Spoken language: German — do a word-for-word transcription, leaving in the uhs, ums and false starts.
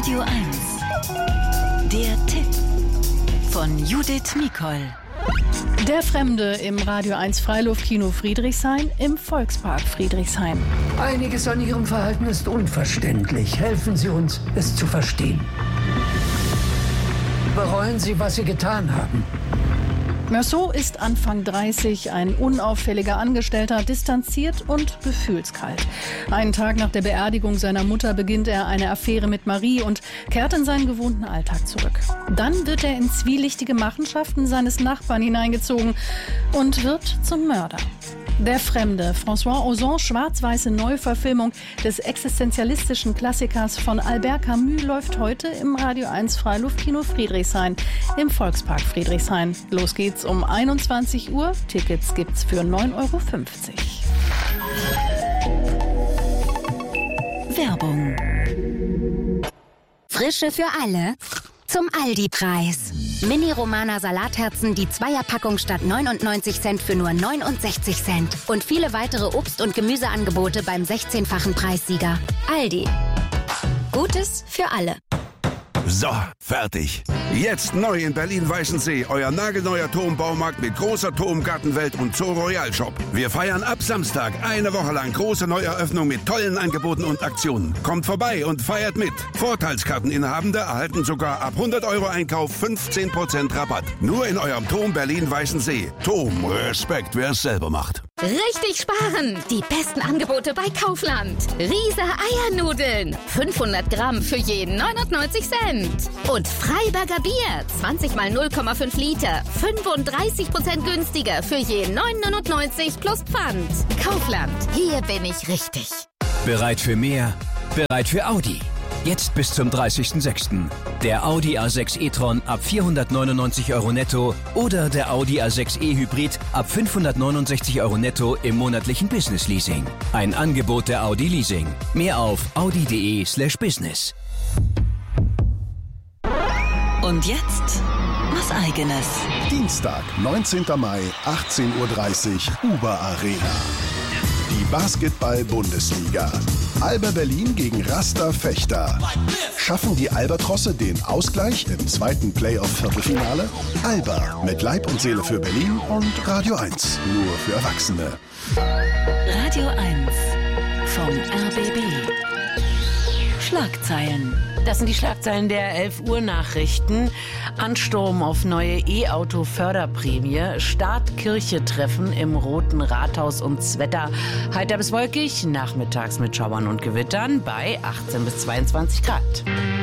Radio eins. Der Tipp von Judith Mikol. Der Fremde im Radio eins Freiluftkino Friedrichshain im Volkspark Friedrichshain. Einiges an Ihrem Verhalten ist unverständlich. Helfen Sie uns, es zu verstehen. Bereuen Sie, was Sie getan haben? Meursault ist Anfang dreißig, ein unauffälliger Angestellter, distanziert und gefühlskalt. Einen Tag nach der Beerdigung seiner Mutter beginnt er eine Affäre mit Marie und kehrt in seinen gewohnten Alltag zurück. Dann wird er in zwielichtige Machenschaften seines Nachbarn hineingezogen und wird zum Mörder. Der Fremde, François Ozons schwarz-weiße Neuverfilmung des existenzialistischen Klassikers von Albert Camus, läuft heute im Radio eins Freiluftkino Friedrichshain im Volkspark Friedrichshain. Los geht's um einundzwanzig Uhr. Tickets gibt's für neun Euro fünfzig. Werbung. Frische für alle zum Aldi-Preis. Mini-Romana Salatherzen, die Zweierpackung statt neunundneunzig Cent für nur neunundsechzig Cent. Und viele weitere Obst- und Gemüseangebote beim sechzehnfachen Preissieger. Aldi. Gutes für alle. So, fertig. Jetzt neu in Berlin-Weißensee, euer nagelneuer Turmbaumarkt mit großer Turmgartenwelt und Zoo Royal Shop. Wir feiern ab Samstag eine Woche lang große Neueröffnung mit tollen Angeboten und Aktionen. Kommt vorbei und feiert mit. Vorteilskarteninhabende erhalten sogar ab hundert Euro Einkauf fünfzehn Prozent Rabatt. Nur in eurem Turm Berlin-Weißensee. Turm, Respekt, wer es selber macht. Richtig sparen! Die besten Angebote bei Kaufland. Riese Eiernudeln. fünfhundert Gramm für jeden neunundneunzig Cent. Und Freiberger Bier. zwanzig mal null Komma fünf Liter. fünfunddreißig Prozent günstiger für jeden neun neunundneunzig plus Pfand. Kaufland. Hier bin ich richtig. Bereit für mehr? Bereit für Audi. Jetzt bis zum dreißigsten sechsten Der Audi A sechs e-tron ab vierhundertneunundneunzig Euro netto oder der Audi A sechs e-Hybrid ab fünfhundertneunundsechzig Euro netto im monatlichen Business-Leasing. Ein Angebot der Audi Leasing. Mehr auf audi.de slash business. Und jetzt was Eigenes. Dienstag, neunzehnten Mai, achtzehn Uhr dreißig, Uber Arena. Die Basketball-Bundesliga. Alba Berlin gegen Rasta Fechter. Schaffen die Albatrosse den Ausgleich im zweiten Playoff-Viertelfinale? Alba mit Leib und Seele für Berlin und Radio eins, nur für Erwachsene. Radio eins vom R B B. Schlagzeilen. Das sind die Schlagzeilen der elf Uhr Nachrichten. Ansturm auf neue E-Auto-Förderprämie. Staat-Kirche-Treffen im Roten Rathaus und Wetter. Heiter bis wolkig, nachmittags mit Schauern und Gewittern bei achtzehn bis zweiundzwanzig Grad.